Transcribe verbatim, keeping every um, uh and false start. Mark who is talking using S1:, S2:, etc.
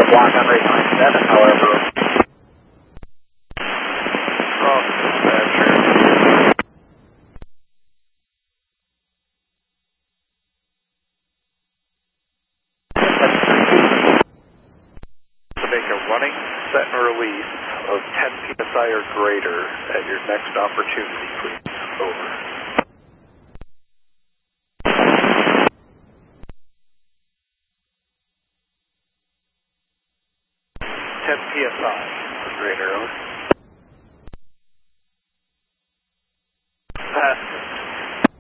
S1: block on rate nine seven, however.
S2: Wrong dispatcher. To make a running set and release of ten P S I or greater at your next opportunity, please. Over. ten P S I or greater. Over.